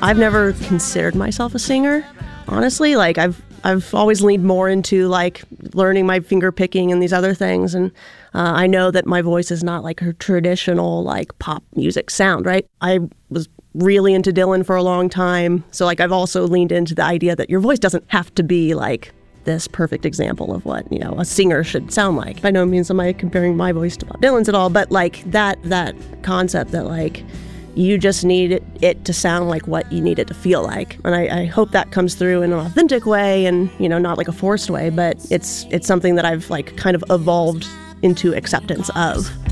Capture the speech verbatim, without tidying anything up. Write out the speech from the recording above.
I've never considered myself a singer, honestly. Like I've I've always leaned more into like learning my finger picking and these other things. And uh, I know that my voice is not like a traditional like pop music sound, right? I was really into Dylan for a long time. So like I've also leaned into the idea that your voice doesn't have to be like this perfect example of what, you know, a singer should sound like. By no means am I comparing my voice to Bob Dylan's at all, but like that that concept that like you just need it, it to sound like what you need it to feel like. And I, I hope that comes through in an authentic way and, you know, not like a forced way, but it's it's something that I've like kind of evolved into acceptance of.